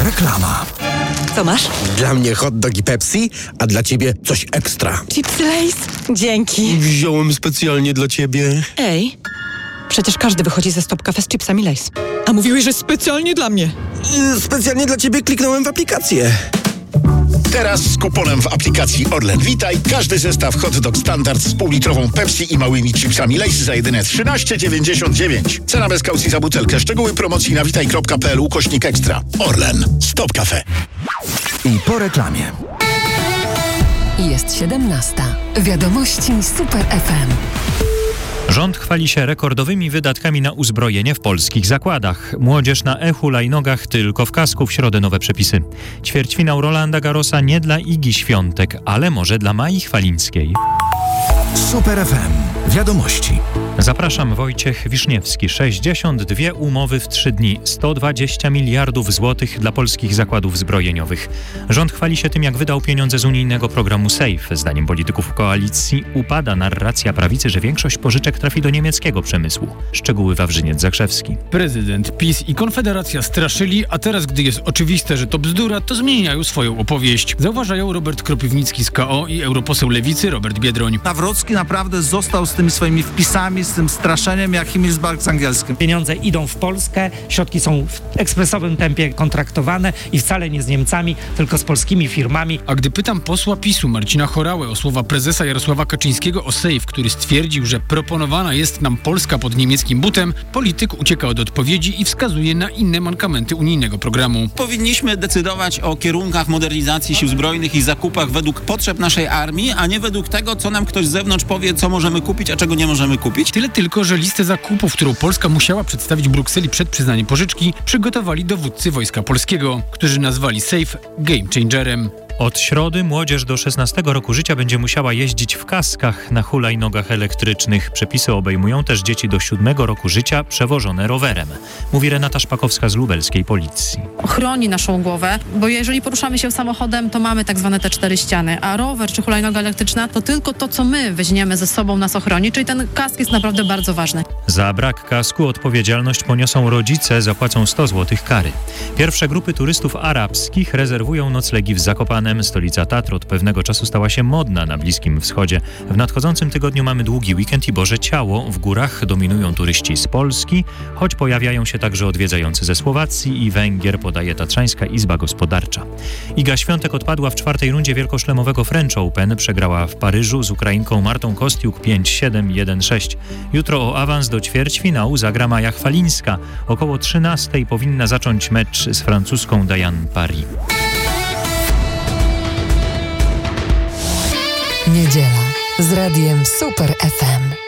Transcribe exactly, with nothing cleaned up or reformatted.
Reklama. Co masz? Dla mnie hot dog i Pepsi, a dla ciebie coś ekstra. Chipsy Lay's? Dzięki. Wziąłem specjalnie dla ciebie. Ej, przecież każdy wychodzi ze Stop Cafe z chipsami Lay's. A mówiłeś, że specjalnie dla mnie. Yy, specjalnie dla ciebie kliknąłem w aplikację. Teraz z kuponem w aplikacji Orlen Witaj każdy zestaw hot dog standard z półlitrową Pepsi i małymi chipsami Lay's za jedyne trzynaście dziewięćdziesiąt dziewięć. Cena bez kaucji za butelkę. Szczegóły promocji na witaj kropka p l ukośnik ekstra. Orlen. Stop Cafe. I po reklamie. Jest siedemnasta. Wiadomości Super F M. Rząd chwali się rekordowymi wydatkami na uzbrojenie w polskich zakładach. Młodzież na e-hulajnogach tylko w kasku, w środę nowe przepisy. Ćwierćfinał Rolanda Garrosa nie dla Igi Świątek, ale może dla Mai Chwalińskiej. Super F M. Wiadomości. Zapraszam, Wojciech Wiszniewski. sześćdziesiąt dwie umowy w trzy dni, sto dwadzieścia miliardów złotych dla polskich zakładów zbrojeniowych. Rząd chwali się tym, jak wydał pieniądze z unijnego programu SAFE. Zdaniem polityków koalicji upada narracja prawicy, że większość pożyczek trafi do niemieckiego przemysłu. Szczegóły Wawrzyniec Zakrzewski. Prezydent, PiS i Konfederacja straszyli, a teraz, gdy jest oczywiste, że to bzdura, to zmieniają swoją opowieść. Zauważają Robert Kropiwnicki z K O i europoseł Lewicy Robert Biedroń. Nawrocki naprawdę został z tymi swoimi wpisami, z tym straszeniem jak Himmelsberg z angielskim. Pieniądze idą w Polskę, środki są w ekspresowym tempie kontraktowane i wcale nie z Niemcami, tylko z polskimi firmami. A gdy pytam posła PiSu Marcina Horałę o słowa prezesa Jarosława Kaczyńskiego o SAFE, który stwierdził, że proponowana jest nam Polska pod niemieckim butem, polityk ucieka od odpowiedzi i wskazuje na inne mankamenty unijnego programu. Powinniśmy decydować o kierunkach modernizacji sił zbrojnych i zakupach według potrzeb naszej armii, a nie według tego, co nam ktoś z zewnątrz powie, co możemy kupić, a czego nie możemy kupić. Tyle tylko, że listę zakupów, którą Polska musiała przedstawić Brukseli przed przyznaniem pożyczki, przygotowali dowódcy Wojska Polskiego, którzy nazwali SAFE game changerem. Od środy młodzież do szesnastego roku życia będzie musiała jeździć w kaskach na hulajnogach elektrycznych. Przepisy obejmują też dzieci do siódmego roku życia przewożone rowerem. Mówi Renata Szpakowska z lubelskiej policji. Chroni naszą głowę, bo jeżeli poruszamy się samochodem, to mamy tak zwane te cztery ściany, a rower czy hulajnoga elektryczna to tylko to, co my weźmiemy ze sobą, nas ochroni, czyli ten kask jest naprawdę bardzo ważny. Za brak kasku odpowiedzialność poniosą rodzice, zapłacą sto złotych kary. Pierwsze grupy turystów arabskich rezerwują noclegi w Zakopanem. Stolica Tatr od pewnego czasu stała się modna na Bliskim Wschodzie. W nadchodzącym tygodniu mamy długi weekend i Boże Ciało. W górach dominują turyści z Polski, choć pojawiają się także odwiedzający ze Słowacji i Węgier, podaje Tatrzańska Izba Gospodarcza. Iga Świątek odpadła w czwartej rundzie wielkoszlemowego French Open. Przegrała w Paryżu z Ukrainką Martą Kostiuk pięć siedem jeden sześć. Jutro o awans do ćwierćfinału zagra Maja Chwalińska. Około trzynastej powinna zacząć mecz z francuską Diane Paris. Niedziela z radiem Super F M.